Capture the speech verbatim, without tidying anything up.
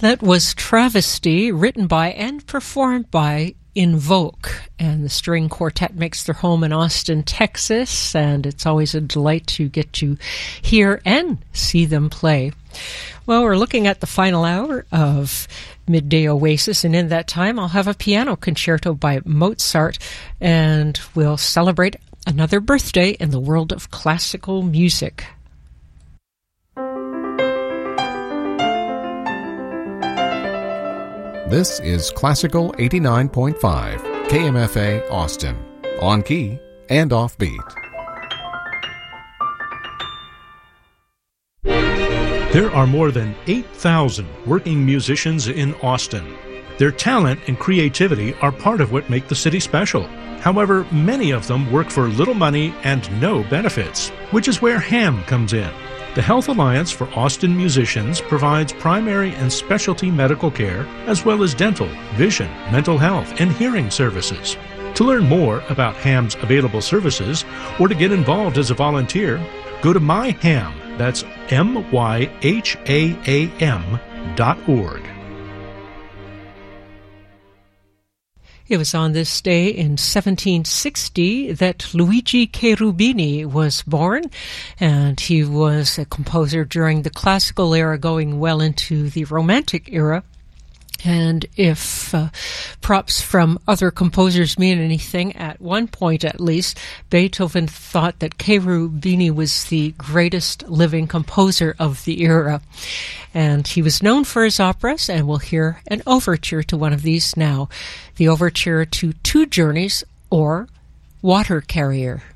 That was Travesty, written by and performed by Invoke, and the string quartet makes their home in Austin, Texas, and it's always a delight to get to hear and see them play. Well, we're looking at the final hour of Midday Oasis, and in that time I'll have a piano concerto by Mozart, and we'll celebrate another birthday in the world of classical music. This is Classical eighty-nine point five, K M F A Austin, on key and offbeat. There are more than eight thousand working musicians in Austin. Their talent and creativity are part of what make the city special. However, many of them work for little money and no benefits, which is where HAM comes in. The Health Alliance for Austin Musicians provides primary and specialty medical care, as well as dental, vision, mental health, and hearing services. To learn more about HAM's available services, or to get involved as a volunteer, go to myham, that's M Y H A A M dot org. It was on this day in seventeen sixty that Luigi Cherubini was born, and he was a composer during the classical era going well into the Romantic era. And if uh, props from other composers mean anything, at one point at least, Beethoven thought that Cherubini was the greatest living composer of the era. And he was known for his operas, and we'll hear an overture to one of these now. The overture to Two Journeys, or Water Carrier.